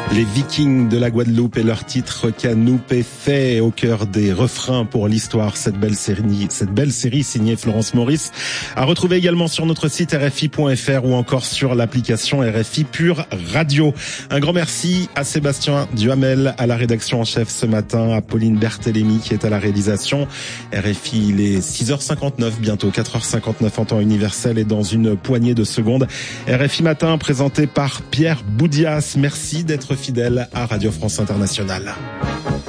Les Vikings de la Guadeloupe et leur titre Canoupe fait au cœur des refrains pour l'histoire. Cette belle série signée Florence Maurice à retrouver également sur notre site RFI.fr ou encore sur l'application RFI Pure Radio. Un grand merci à Sébastien Duhamel à la rédaction en chef ce matin, à Pauline Berthélémy qui est à la réalisation. RFI, il est 6h59, bientôt 4h59 en temps universel et dans une poignée de secondes. RFI Matin présenté par Pierre Boudias. Merci d'être fidèle à Radio France Internationale.